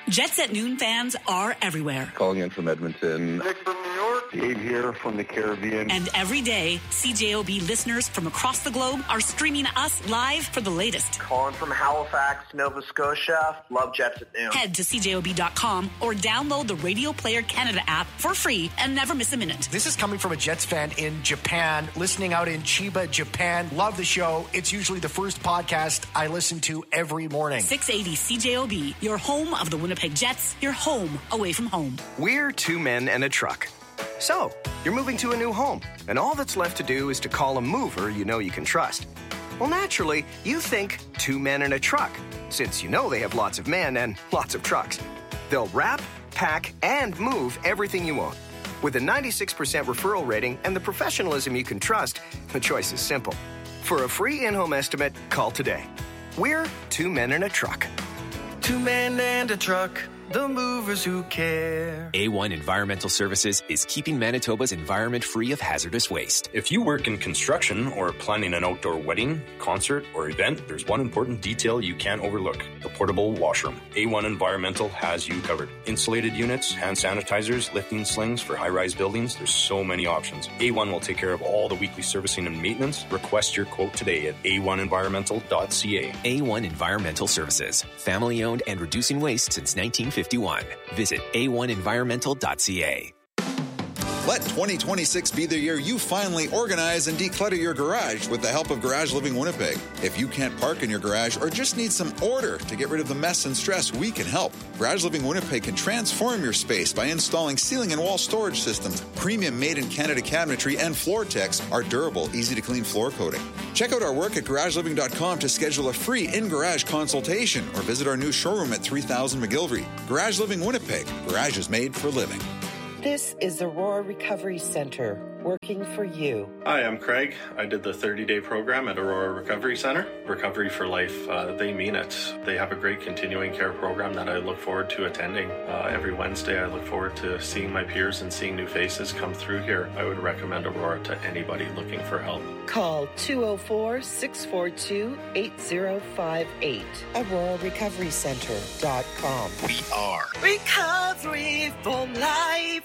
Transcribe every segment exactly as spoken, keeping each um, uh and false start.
Jets at Noon fans are everywhere. Calling in from Edmonton. Nick from New York. Dave here from the Caribbean. And every day, C J O B listeners from across the globe are streaming us live for the latest. Calling from Halifax, Nova Scotia. Love Jets at Noon. Head to C J O B dot com or download the Radio Player Canada app for free and never miss a minute. This is coming from a Jets fan in Japan, listening out in Chiba, Japan. Love the show. It's usually the first podcast I listen to every morning. six eighty C J O B, your home of the Winnipeg Jets, your home away from home. We're two men and a truck. So, you're moving to a new home, and all that's left to do is to call a mover you know you can trust. Well, naturally, you think two men and a truck, since you know they have lots of men and lots of trucks. They'll wrap, pack, and move everything you own. With a ninety-six percent referral rating and the professionalism you can trust, the choice is simple. For a free in-home estimate, call today. We're two men and a truck. Two men and a truck, the movers who care. A one Environmental Services is keeping Manitoba's environment free of hazardous waste. If you work in construction or planning an outdoor wedding, concert, or event, there's one important detail you can't overlook: the portable washroom. A one Environmental has you covered. Insulated units, hand sanitizers, lifting slings for high-rise buildings. There's so many options. A one will take care of all the weekly servicing and maintenance. Request your quote today at a one environmental dot c a. A one Environmental Services, family-owned and reducing waste since nineteen fifty-one. Visit a one environmental dot c a. Let twenty twenty-six be the year you finally organize and declutter your garage with the help of Garage Living Winnipeg. If you can't park in your garage or just need some order to get rid of the mess and stress, we can help. Garage Living Winnipeg can transform your space by installing ceiling and wall storage systems, premium made-in-Canada cabinetry, and floor techs, our durable, easy-to-clean floor coating. Check out our work at garage living dot com to schedule a free in-garage consultation or visit our new showroom at three thousand McGilvery. Garage Living Winnipeg. Garage is made for living. This is the Aurora Recovery Center, working for you. Hi, I'm Craig. I did the thirty-day program at Aurora Recovery Center. Recovery for Life, uh, they mean it. They have a great continuing care program that I look forward to attending. Uh, every Wednesday, I look forward to seeing my peers and seeing new faces come through here. I would recommend Aurora to anybody looking for help. Call two oh four, six four two, eight oh five eight. aurora recovery center dot com. We are Recovery for Life.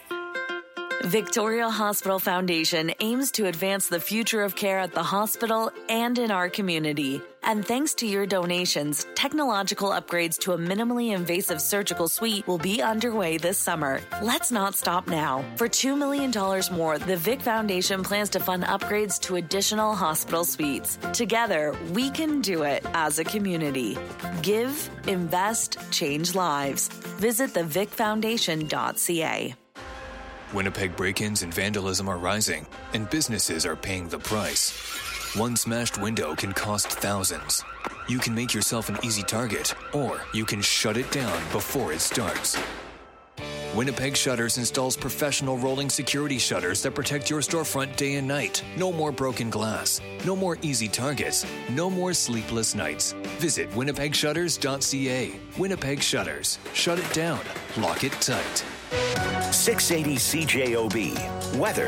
Victoria Hospital Foundation aims to advance the future of care at the hospital and in our community. And thanks to your donations, technological upgrades to a minimally invasive surgical suite will be underway this summer. Let's not stop now. For two million dollars more, the Vic Foundation plans to fund upgrades to additional hospital suites. Together, we can do it as a community. Give, invest, change lives. Visit the vic foundation dot c a. Winnipeg break-ins and vandalism are rising, and businesses are paying the price. One smashed window can cost thousands. You can make yourself an easy target, or you can shut it down before it starts. Winnipeg Shutters installs professional rolling security shutters that protect your storefront day and night. No more broken glass. No more easy targets. No more sleepless nights. Visit winnipeg shutters dot c a. Winnipeg Shutters. Shut it down. Lock it tight. six eighty C J O B. Weather.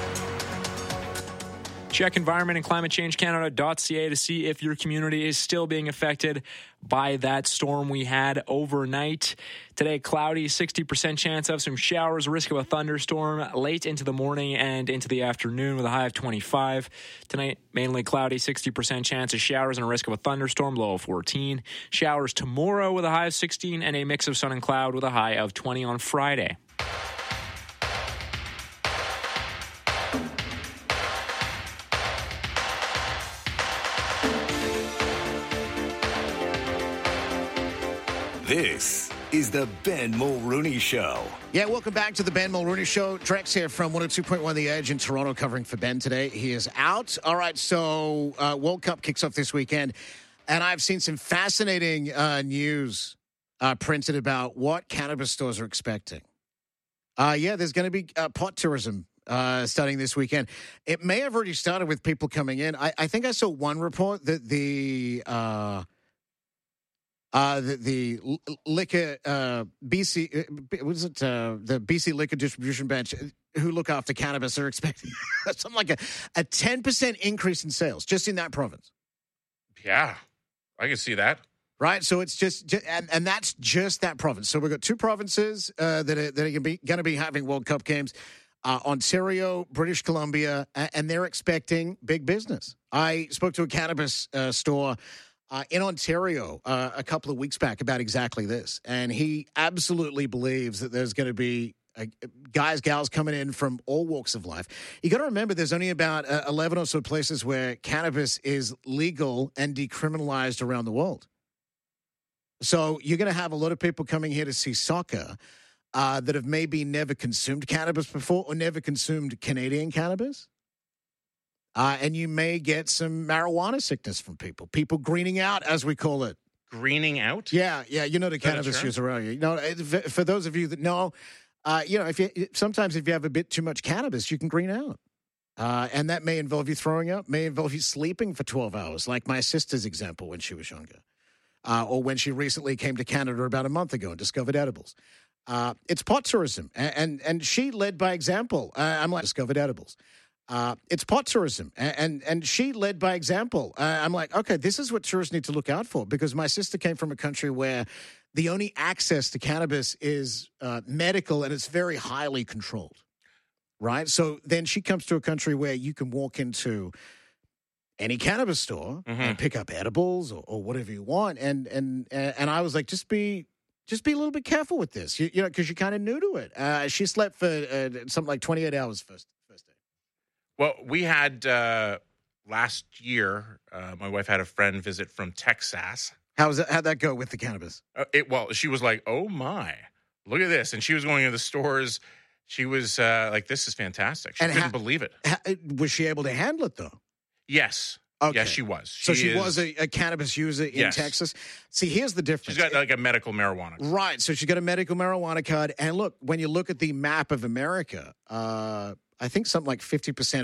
Check environment and climate change canada dot c a to see if your community is still being affected by that storm we had overnight. Today, cloudy, sixty percent chance of some showers, risk of a thunderstorm late into the morning and into the afternoon with a high of twenty-five. Tonight, mainly cloudy, sixty percent chance of showers and a risk of a thunderstorm, low of fourteen. Showers tomorrow with a high of sixteen and a mix of sun and cloud with a high of twenty on Friday. This is the Ben Mulrooney Show. Yeah, welcome back to the Ben Mulrooney Show. Drex here from one oh two point one The Edge in Toronto, covering for Ben today. He is out. All right, so uh, World Cup kicks off this weekend, and I've seen some fascinating uh, news uh, printed about what cannabis stores are expecting. Uh, yeah, there's going to be uh, pot tourism uh, starting this weekend. It may have already started with people coming in. I, I think I saw one report that the... Uh, Uh, the, the liquor, uh, B C, what is it? Uh, the B C Liquor Distribution Bench, who look after cannabis, are expecting something like a, a ten percent increase in sales just in that province. Yeah, I can see that. Right, so it's just, and, and that's just that province. So we've got two provinces uh, that are, that are going to be having World Cup games, uh, Ontario, British Columbia, and they're expecting big business. I spoke to a cannabis uh, store uh, in Ontario uh, a couple of weeks back about exactly this, and he absolutely believes that there's going to be uh, guys, gals coming in from all walks of life. You got to remember there's only about uh, eleven or so places where cannabis is legal and decriminalized around the world. So you're going to have a lot of people coming here to see soccer uh, that have maybe never consumed cannabis before or never consumed Canadian cannabis. Uh, and you may get some marijuana sickness from people, people greening out, as we call it. Greening out? Yeah, yeah. You know the cannabis use around you. You know, for those of you that know, uh, you know, if you sometimes if you have a bit too much cannabis, you can green out. Uh, and that may involve you throwing up, may involve you sleeping for twelve hours, like my sister's example when she was younger. Uh, or when she recently came to Canada about a month ago and discovered edibles. Uh, it's pot tourism, and, and and she led by example. Uh, I'm like, discovered edibles. Uh, it's pot tourism, and, and and she led by example. Uh, I'm like, okay, this is what tourists need to look out for, because my sister came from a country where the only access to cannabis is uh, medical, and it's very highly controlled, right? So then she comes to a country where you can walk into any cannabis store mm-hmm. and pick up edibles or, or whatever you want. And, and, and I was like, just be, just be a little bit careful with this, you, you know, cause you're kind of new to it. Uh, she slept for uh, something like twenty-eight hours first, first day. Well, we had, uh, last year, uh, my wife had a friend visit from Texas. How's that, how'd that go with the cannabis? Uh, it, well, she was like, oh my, look at this. And she was going to the stores. She was uh, like, this is fantastic. She and couldn't ha- believe it. Ha- was she able to handle it though? Yes. Okay. Yes, she was. She so she is, was a, a cannabis user in yes. Texas. See, here's the difference. She's got like a medical marijuana card. Right. So she's got a medical marijuana card. And look, when you look at the map of America, uh, I think something like fifty percent